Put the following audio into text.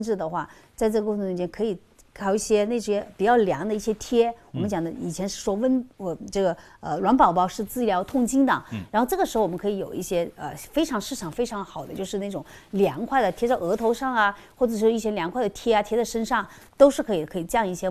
制的话，在这个过程中间可以搞一些那些比较凉的一些贴。我们讲的以前是说软宝宝是治疗痛经的，然后这个时候我们可以有一些市场非常好的，就是那种凉快的贴在额头上啊，或者是一些凉快的贴啊，贴在身上都是可以降一些